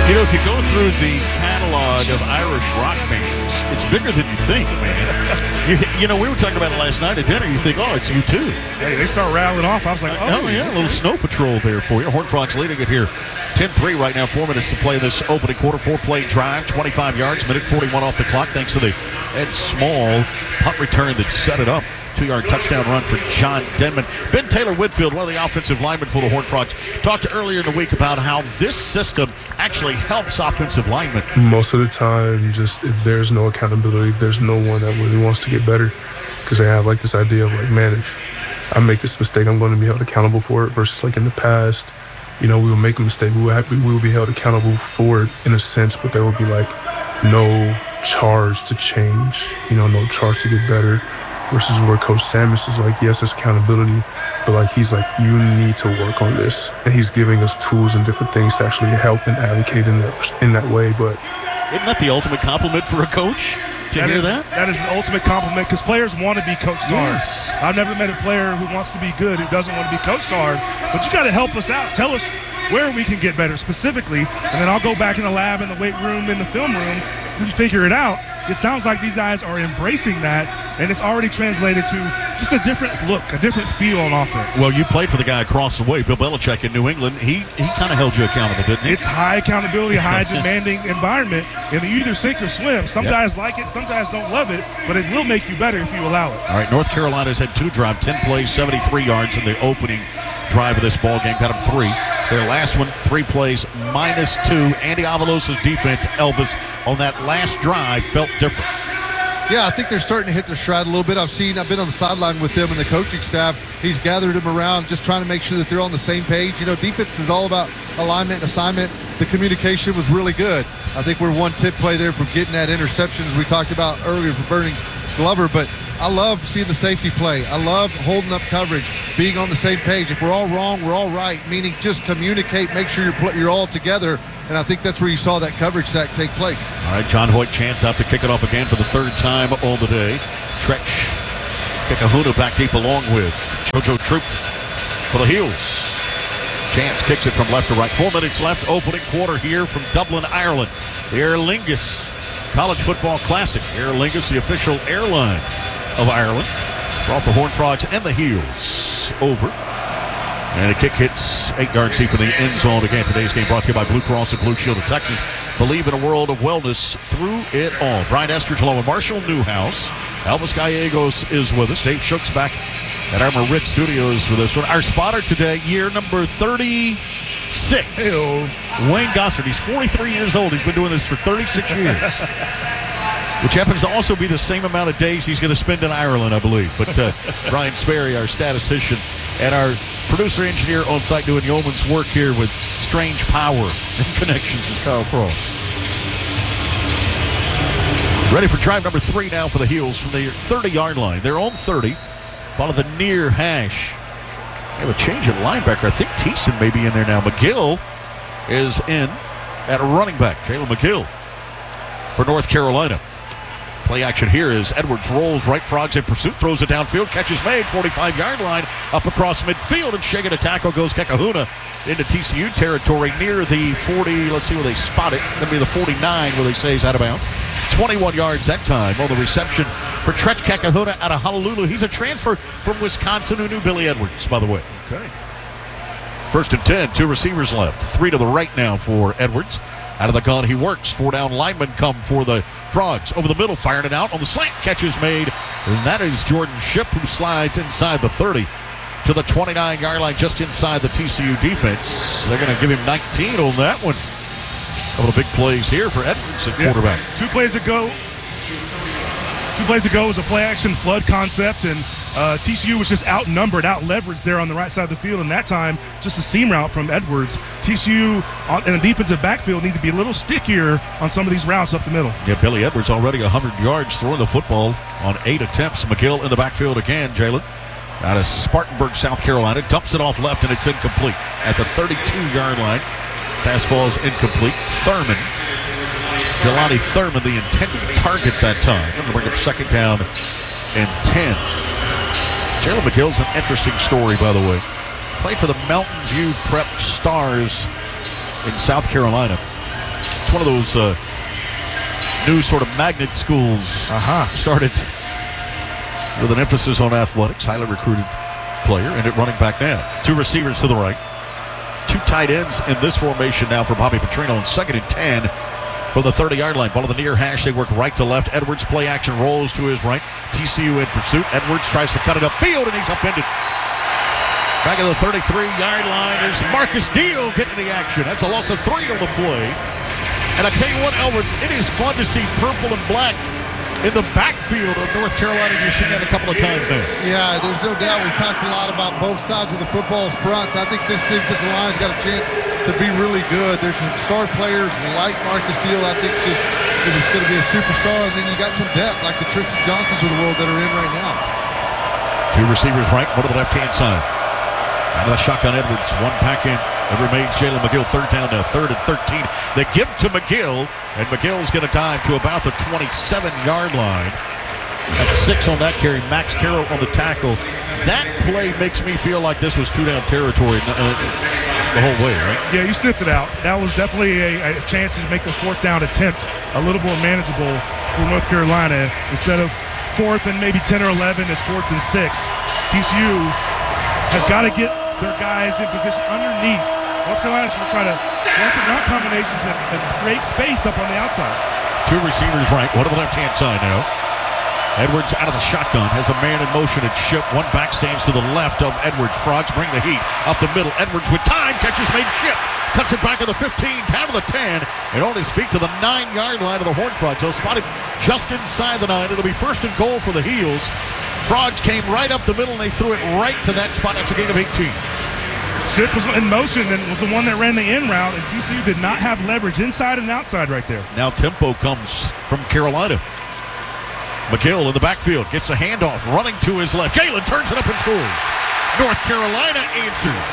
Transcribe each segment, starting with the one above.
You know, if you go through the catalog of Irish rock bands, it's bigger than you think, man. You know, we were talking about it last night at dinner. You think, oh, it's U2. Hey, they start rattling off. I was like, oh, yeah, a little Snow Patrol there for you. Horned Frogs leading it here. 10-3 right now, 4 minutes to play in this opening quarter. 4-play drive, 25 yards, minute 41 off the clock, thanks to the Ed Small punt return that set it up. 2-yard touchdown run for John Denman. Ben Taylor Whitfield, one of the offensive linemen for the Horned Frogs, talked earlier in the week about how this system actually helps offensive linemen. Most of the time, just if there's no accountability, there's no one that really wants to get better, because they have like this idea of like, man, if I make this mistake, I'm going to be held accountable for it, versus like in the past, you know, we will make a mistake, we will be held accountable for it in a sense, but there will be like no charge to change, you know, no charge to get better. Versus where Coach Samus is like, yes, there's accountability, but like he's like, you need to work on this, and he's giving us tools and different things to actually help and advocate in that way. But isn't that the ultimate compliment for a coach? To hear that? That is an ultimate compliment, because players want to be coached hard. Yes. I've never met a player who wants to be good who doesn't want to be coached hard. But you got to help us out. Tell us where we can get better specifically, and then I'll go back in the lab, in the weight room, in the film room, and figure it out. It sounds like these guys are embracing that, and it's already translated to just a different look, a different feel on offense. Well, you played for the guy across the way, Bill Belichick in New England. He kind of held you accountable, didn't he? It's high accountability, high demanding environment, and you either sink or swim. Some guys like it, some guys don't love it, but it will make you better if you allow it. All right, North Carolina's had 2 drives, 10 plays, 73 yards in the opening drive of this ball game. Got them 3. Their last one, 3 plays, -2. Andy Avalos' defense, Elvis, on that last drive felt different. Yeah, I think they're starting to hit their stride a little bit. I've been on the sideline with them and the coaching staff. He's gathered them around, just trying to make sure that they're on the same page. You know, defense is all about alignment and assignment. The communication was really good. I think we're one tip play there from getting that interception, as we talked about earlier, for Vernon Glover. But I love seeing the safety play. I love holding up coverage, being on the same page. If we're all wrong, we're all right, meaning just communicate, make sure you're all together. And I think that's where you saw that coverage sack take place. All right, John Hoyt chance out to kick it off again for the 3rd time all the day. Tretch Kekahuna back deep along with JoJo Troop for the Heels. Chance kicks it from left to right. 4 minutes left, opening quarter here from Dublin, Ireland. The Aer Lingus College Football Classic. Aer Lingus, the official airline of Ireland. Brought the Horned Frogs and the Heels over. And a kick hits 8 yards deep in the end zone. Again, today's game brought to you by Blue Cross and Blue Shield of Texas. Believe in a world of wellness through it all. Brian Estridge along with Marshall Newhouse. Elvis Gallegos is with us. Dave Shook's back at our Marit Studios with us. Our spotter today, year number 36. Hey-o. Wayne Gossard. He's 43 years old. He's been doing this for 36 years. Which happens to also be the same amount of days he's going to spend in Ireland, I believe. But Brian Sperry, our statistician, and our producer-engineer on site doing yeoman's work here with strange power and connections is Kyle Cross. Ready for drive number 3 now for the Heels from the 30-yard line. They're on 30, ball of the near hash. They have a change at linebacker. I think Thiessen may be in there now. McGill is in at running back. Jalen McGill for North Carolina. Play action here is Edwards rolls right, Frogs in pursuit, throws it downfield, catch is made, 45-yard line, up across midfield, and shaking a tackle goes Kekahuna into TCU territory near the 40. Let's see where they spot it. Going to be the 49 where they say he's out of bounds. 21 yards that time on the reception for Tretch Kekahuna out of Honolulu. He's a transfer from Wisconsin who knew Billy Edwards, by the way. Okay. 1st and 10, 2 receivers left. 3 to the right now for Edwards. Out of the gun, he works. 4 down linemen come for the Frogs. Over the middle, firing it out on the slant. Catch is made. And that is Jordan Shipp, who slides inside the 30 to the 29-yard line, just inside the TCU defense. They're going to give him 19 on that one. A couple of big plays here for Edwards at quarterback. 2 plays ago was a play-action flood concept, and TCU was just outnumbered, out-leveraged there on the right side of the field, and that time, just a seam route from Edwards. TCU in the defensive backfield need to be a little stickier on some of these routes up the middle. Yeah, Billy Edwards already 100 yards throwing the football on 8 attempts. McGill in the backfield again, Jalen. Out of Spartanburg, South Carolina. Dumps it off left, and it's incomplete. At the 32-yard line, pass falls incomplete. Jelani Thurman, the intended target that time. Going to bring up 2nd down and 10. Jalen McGill's an interesting story, by the way. Played for the Mountain View Prep Stars in South Carolina. It's one of those new sort of magnet schools. Started with an emphasis on athletics, highly recruited player, and at running back now. 2 receivers to the right. 2 tight ends in this formation now for Bobby Petrino, and 2nd and 10 from the 30-yard line. Ball at the near hash. They work right to left. Edwards play action rolls to his right. TCU in pursuit. Edwards tries to cut it upfield, and he's upended. Back at the 33-yard line, there's Marcus Deal getting the action. That's a loss of 3 on the play. And I tell you what, Elwitz, it is fun to see purple and black in the backfield of North Carolina. You've seen that a couple of times there. Yeah, there's no doubt. We've talked a lot about both sides of the football's fronts. I think this defensive line's got a chance to be really good. There's some star players like Marcus Deal. I think is just going to be a superstar. And then you got some depth like the Tristan Johnsons of the world that are in right now. 2 receivers right, 1 to the left-hand side. Out of the shotgun, Edwards. 1 pack in. It remains Jalen McGill. 3rd down now. 3rd and 13. They give to McGill, and McGill's going to dive to about the 27-yard line. That's 6 on that carry. Max Carroll on the tackle. That play makes me feel like this was 2-down territory the whole way, right? Yeah, you sniffed it out. That was definitely a chance to make the 4th down attempt a little more manageable for North Carolina. Instead of 4th and maybe 10 or 11, it's 4th and 6. TCU has got to get their guys in position underneath. North Carolina's going to try to run some route combinations and create space up on the outside. 2 receivers right, 1 to the left-hand side now. Edwards out of the shotgun, has a man in motion at ship. 1 back stands to the left of Edwards. Frogs bring the heat up the middle. Edwards with time, catches made ship. Cuts it back to the 15, down to the 10, and on his feet to the 9-yard line of the Horned Frogs. He'll spot him just inside the 9. It'll be 1st and goal for the Heels. Frogs came right up the middle, and they threw it right to that spot. That's a gain of 18. Ship was in motion and was the one that ran the in route, and TCU did not have leverage inside and outside right there. Now tempo comes from Carolina. McGill in the backfield gets a handoff, running to his left. Jalen turns it up and scores. North Carolina answers.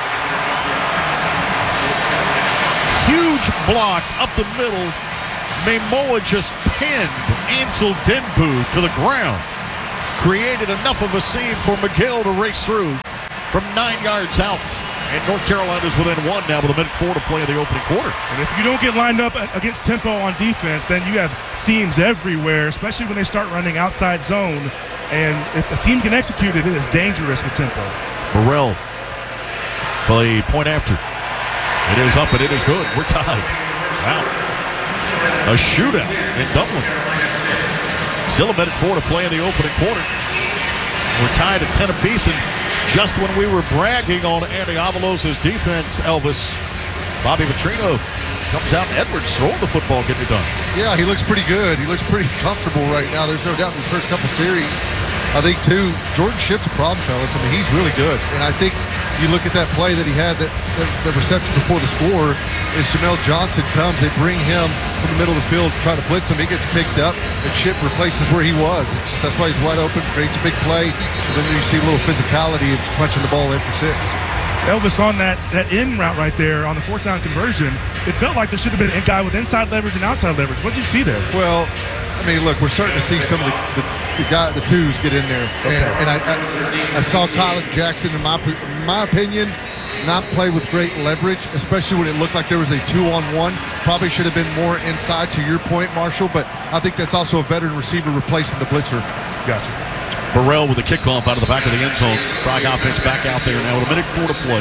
Huge block up the middle. Mamoa just pinned Ansel Denbu to the ground. Created enough of a scene for McGill to race through from 9 yards out. And North Carolina's within 1 now with 1:04 to play in the opening quarter. And if you don't get lined up against tempo on defense, then you have seams everywhere, especially when they start running outside zone. And if a team can execute it, it is dangerous with tempo. Burrell for the point after. It is up and it is good. We're tied. Wow. A shootout in Dublin. Still 1:04 to play in the opening quarter. We're tied at 10 apiece, and just when we were bragging on Andy Avalos' defense, Elvis, Bobby Petrino comes out and Edwards throwing the football, getting it done. Yeah, he looks pretty good. He looks pretty comfortable right now. There's no doubt in these first couple series. I think, too, Jordan Shipp's a problem, fellas. I mean, he's really good. And I think you look at that play that he had, the reception before the score, is Jamel Johnson comes, they bring him from the middle of the field, try to blitz him, he gets picked up, and Shipp replaces where he was. That's why he's wide open, creates a big play, and then you see a little physicality of punching the ball in for 6. Elvis, on that in route right there on the 4th down conversion, it felt like there should have been a guy with inside leverage and outside leverage. What did you see there? Well, I mean, look, we're starting to see some of the twos get in there. Okay. And I saw Colin Jackson, in my opinion, not play with great leverage, especially when it looked like there was a 2-on-1. Probably should have been more inside, to your point, Marshall, but I think that's also a veteran receiver replacing the blitzer. Gotcha. Burrell with the kickoff out of the back of the end zone. Frog offense back out there now with 1:04 to play.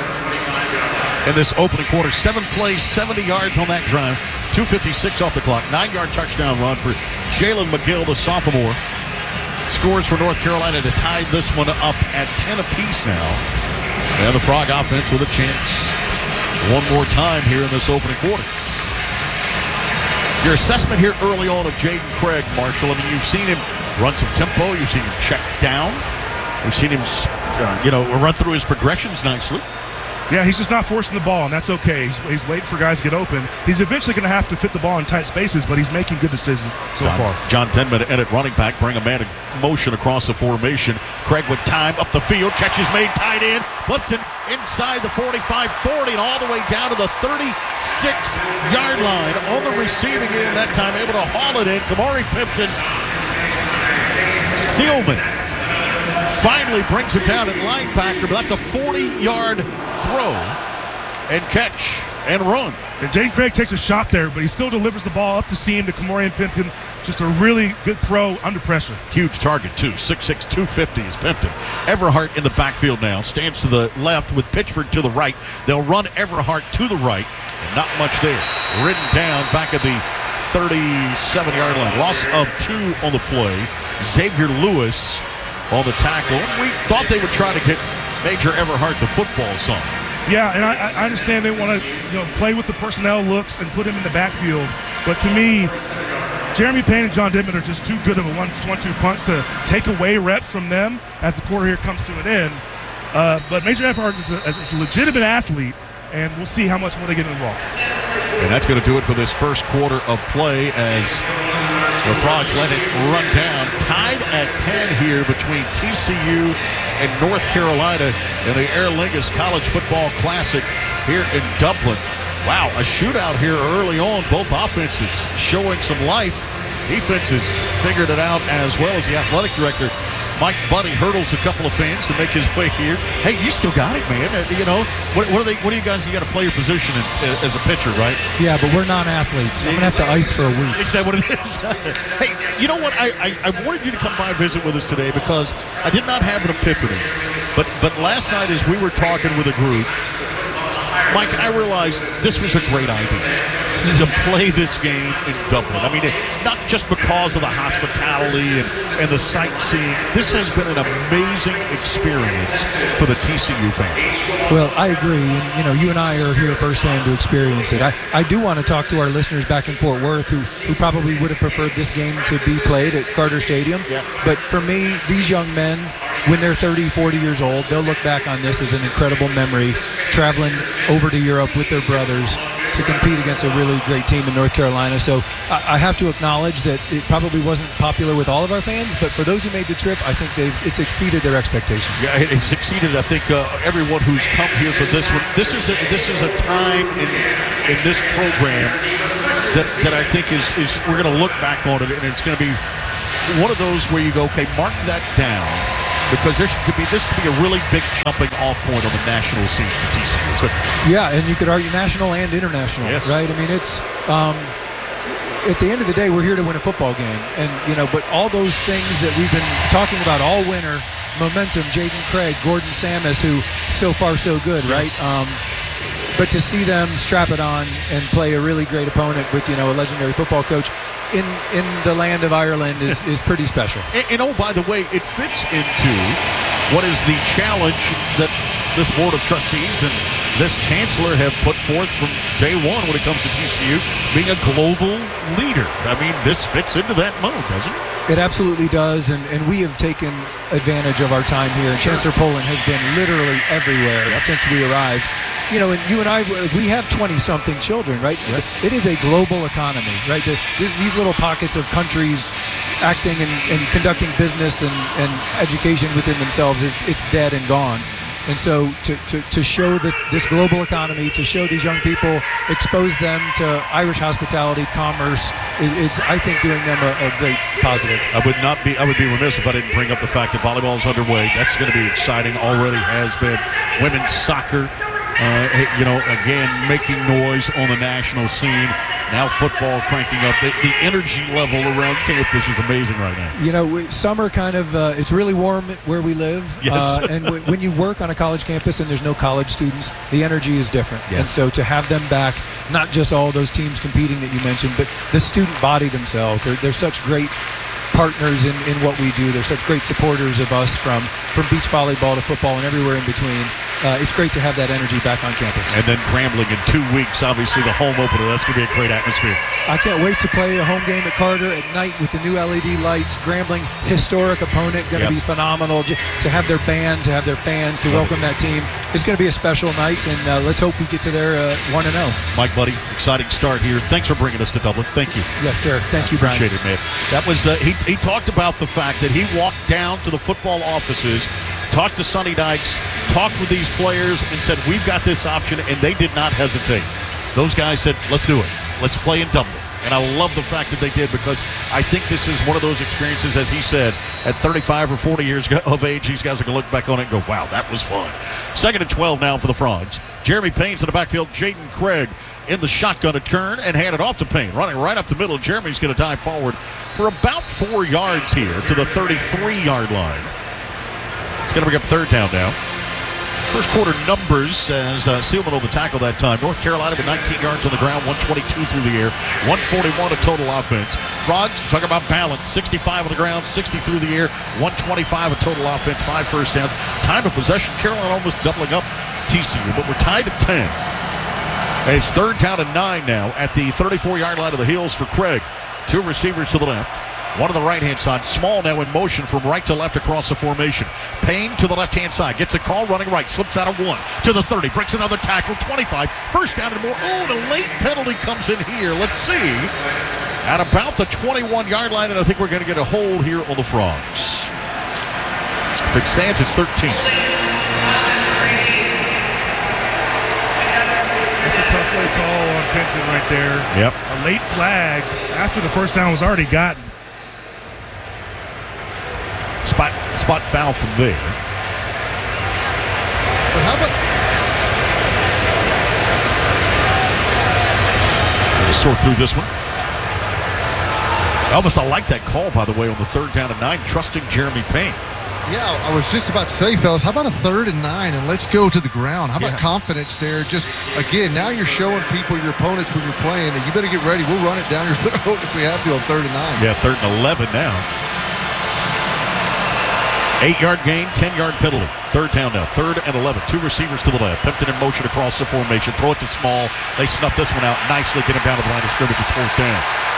In this opening quarter, 7 plays, 70 yards on that drive. 2:56 off the clock. 9-yard touchdown run for Jalen McGill, the sophomore. Scores for North Carolina to tie this one up at 10 apiece now. And the Frog offense with a chance one more time here in this opening quarter. Your assessment here early on of Jaden Craig, Marshall. I mean, you've seen him run some tempo. You've seen him check down. We've seen him, run through his progressions nicely. Yeah, he's just not forcing the ball, and that's okay. He's waiting for guys to get open. He's eventually going to have to fit the ball in tight spaces, but he's making good decisions so far. John Denman at running back, bring a man in motion across the formation. Craig with time up the field, catches made, tight end. Plimpton inside the 45-40 and all the way down to the 36-yard line on the receiving end. That time able to haul it in. Kamari Plimpton. Sealman finally brings him down at linebacker, but that's a 40-yard throw and catch and run. And Jaden Craig takes a shot there, but he still delivers the ball up the seam to Kamorian Pimpton. Just a really good throw under pressure. Huge target, too. 6'6", 250 is Pimpton. Everhart in the backfield now. Stands to the left with Pitchford to the right. They'll run Everhart to the right. And not much there. Ridden down back at the 37-yard line. Loss of 2 on the play. Xavier Lewis on the tackle. We thought they would try to get Major Everhart the football some. Yeah, and I understand they want to play with the personnel looks and put him in the backfield. But to me, Jeremy Payne and John Denman are just too good of a 1-2 punch to take away reps from them as the quarter here comes to an end. But Major Everhart is a legitimate athlete, and we'll see how much more they get involved. And that's going to do it for this first quarter of play as the Frogs let it run down. Tied at 10 here between TCU and North Carolina in the Aer Lingus College Football Classic here in Dublin. Wow, a shootout here early on. Both offenses showing some life. Defenses figured it out as well as the athletic director. Mike Buddy hurdles a couple of fans to make his way here. Hey, you still got it, man. What do you guys? You got to play your position as a pitcher, right? Yeah, but we're non-athletes. I'm gonna have to ice for a week. Is that what it is? Hey, you know what? I wanted you to come by and visit with us today because I did not have an epiphany. But last night as we were talking with a group, Mike, I realized this was a great idea to play this game in Dublin. I mean, not just because of the hospitality and the sightseeing. This has been an amazing experience for the TCU fans. Well, I agree. And, you and I are here firsthand to experience it. I do want to talk to our listeners back in Fort Worth who probably would have preferred this game to be played at Carter Stadium. Yeah. But for me, these young men, when they're 30, 40 years old, they'll look back on this as an incredible memory, traveling over to Europe with their brothers to compete against a really great team in North Carolina. So I have to acknowledge that it probably wasn't popular with all of our fans, but for those who made the trip, I think it's exceeded their expectations. Yeah, it's exceeded, I think, everyone who's come here for this one. This is a time in this program that I think is we're going to look back on it, and it's going to be one of those where you go, okay, mark that down. Because this could be a really big jumping off point on the national scene for TCU. Yeah, and you could argue national and international, yes. Right? I mean, it's at the end of the day, we're here to win a football game, and but all those things that we've been talking about all winter, momentum, Jaden Craig, Gordon Samus, who so far so good, right? But to see them strap it on and play a really great opponent with a legendary football coach in the land of Ireland is pretty special. And oh, by the way, it fits into what is the challenge that this board of trustees and this chancellor have put forth from day one when it comes to TCU being a global leader. I mean, this fits into that mode, doesn't it? It absolutely does, and we have taken advantage of our time here. And Chancellor Poland has been literally everywhere since we arrived. And you and I, we have 20-something children, right? Yep. It is a global economy, right? These little pockets of countries acting and conducting business and education within themselves, it's dead and gone. And so to show this global economy, to show these young people, expose them to Irish hospitality, commerce, it's, I think, doing them a great positive. I would be remiss if I didn't bring up the fact that volleyball is underway. That's going to be exciting. Already has been. Women's soccer, again, making noise on the national scene. Now football cranking up. The energy level around campus is amazing right now. Summer kind of, it's really warm where we live. Yes. And when you work on a college campus and there's no college students, the energy is different. Yes. And so to have them back, not just all those teams competing that you mentioned, but the student body themselves, they're such great partners in what we do. They're such great supporters of us from beach volleyball to football and everywhere in between. It's great to have that energy back on campus. And then Grambling in 2 weeks, obviously the home opener. That's going to be a great atmosphere. I can't wait to play a home game at Carter at night with the new LED lights. Grambling, historic opponent, going to be phenomenal. To have their band, to have their fans, to welcome that team. It's going to be a special night, and let's hope we get to there 1-0. Mike Buddy, exciting start here. Thanks for bringing us to Dublin. Thank you. Yes, sir. Thank you, Brian. Appreciate it, man. That was he talked about the fact that he walked down to the football offices, talked to Sonny Dykes, talked with these players, and said, we've got this option, and they did not hesitate. Those guys said, let's do it. Let's play in Dublin. And I love the fact that they did, because I think this is one of those experiences, as he said, at 35 or 40 years of age, these guys are going to look back on it and go, wow, that was fun. 2nd and 12 now for the Frogs. Jeremy Payne's in the backfield. Jaden Craig in the shotgun, a turn, and hand it off to Payne. Running right up the middle. Jeremy's going to dive forward for about 4 yards here to the 33-yard line. It's going to bring up 3rd down now. First quarter numbers as Seelman on the tackle that time. North Carolina with 19 yards on the ground, 122 through the air, 141 a total offense. Frogs, talk about balance, 65 on the ground, 60 through the air, 125 a total offense, 5 first downs. Time of possession, Carolina almost doubling up TCU, but we're tied at 10. And it's 3rd down and 9 now at the 34-yard line of the Hills for Craig. 2 receivers to the left. One on the right-hand side. Small now in motion from right to left across the formation. Payne to the left-hand side. Gets a call running right. Slips out of 1 to the 30. Breaks another tackle. 25. First down and more. Oh, the late penalty comes in here. Let's see. At about the 21-yard line, and I think we're going to get a hold here on the Frogs. If it stands, it's 13. That's a tough play call on Benton right there. Yep. A late flag after the first down was already gotten. Spot foul from there. But how about Sort through this one. Elvis, I like that call, by the way, on the 3rd down and 9, trusting Jeremy Payne. Yeah, I was just about to say, fellas, how about a 3rd and 9 and let's go to the ground? How about confidence there? Just, again, now you're showing people, your opponents, when you're playing, that you better get ready. We'll run it down your throat if we have to on 3rd and 9. Yeah, 3rd and 11 now. 8-yard gain, 10-yard penalty. 3rd down now, 3rd and 11. 2 receivers to the left. Pimpton in motion across the formation. Throw it to Small. They snuff this one out nicely. Get him down to the line of scrimmage. It's 4th down.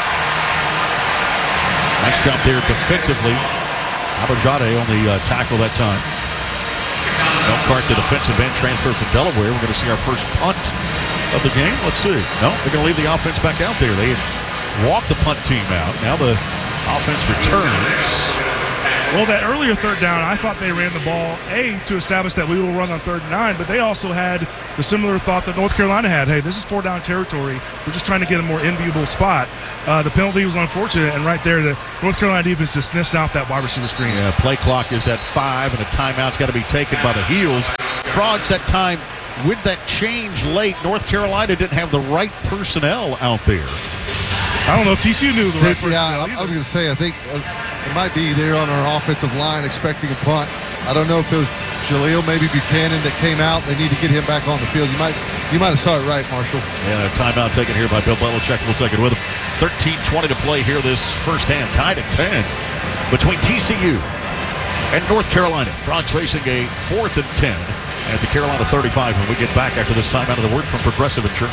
Nice job there defensively. Abajade on the tackle that time. Melcart, the defensive end, transfer from Delaware. We're going to see our first punt of the game. Let's see. No, they're going to leave the offense back out there. They walked the punt team out. Now the offense returns. Well, that earlier 3rd down, I thought they ran the ball, to establish that we will run on 3rd and 9, but they also had the similar thought that North Carolina had. Hey, this is 4-down territory. We're just trying to get a more enviable spot. The penalty was unfortunate, and right there, the North Carolina defense just sniffs out that wide receiver screen. Yeah, play clock is at 5, and a timeout's got to be taken by the Heels. Frogs that time, with that change late, North Carolina didn't have the right personnel out there. I don't know if TCU knew the right personnel. Yeah, I was going to say, I think it might be there on our offensive line expecting a punt. I don't know if it was Jaleel, maybe Buchanan that came out. They need to get him back on the field. You might have saw it right, Marshall. Yeah, a timeout taken here by Bill Belichick. We'll take it with him. 13:20 to play here this first hand. Tied at 10 between TCU and North Carolina. Frogs facing a 4th and 10 at the Carolina 35 when we get back after this timeout of the word from Progressive Insurance.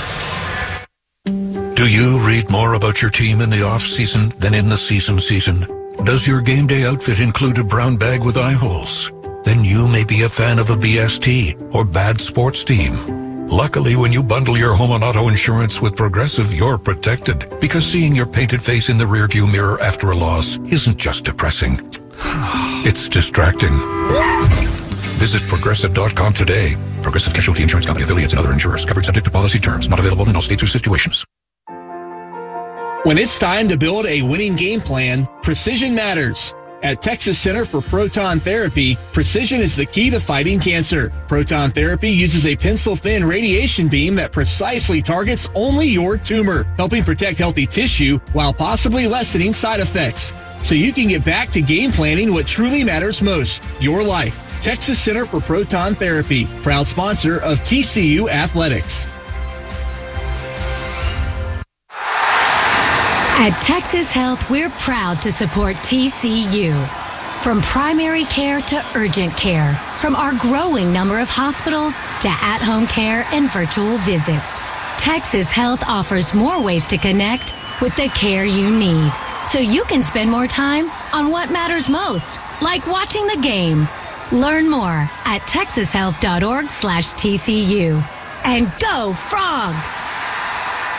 Do you read more about your team in the off-season than in the season? Does your game day outfit include a brown bag with eye holes? Then you may be a fan of a BST or bad sports team. Luckily, when you bundle your home and auto insurance with Progressive, you're protected. Because seeing your painted face in the rearview mirror after a loss isn't just depressing. It's distracting. Visit Progressive.com today. Progressive Casualty Insurance Company, affiliates, and other insurers. Covered subject to policy terms. Not available in all states or situations. When it's time to build a winning game plan, precision matters. At Texas Center for Proton Therapy, precision is the key to fighting cancer. Proton Therapy uses a pencil-thin radiation beam that precisely targets only your tumor, helping protect healthy tissue while possibly lessening side effects. So you can get back to game planning what truly matters most, your life. Texas Center for Proton Therapy, proud sponsor of TCU Athletics. At Texas Health, we're proud to support TCU. From primary care to urgent care, from our growing number of hospitals to at-home care and virtual visits, Texas Health offers more ways to connect with the care you need, so you can spend more time on what matters most, like watching the game. Learn more at texashealth.org/TCU. And go Frogs!